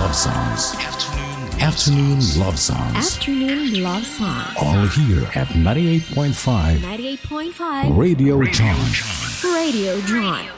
love songs. Afternoon love songs. Afternoon love songs. All here at 98.5. 98.5. Radio John. Radio John.